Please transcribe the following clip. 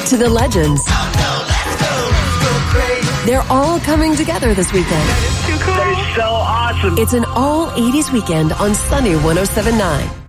to the legends. They're all coming together this weekend. That is so awesome. It's an all 80s weekend on Sunny 107.9.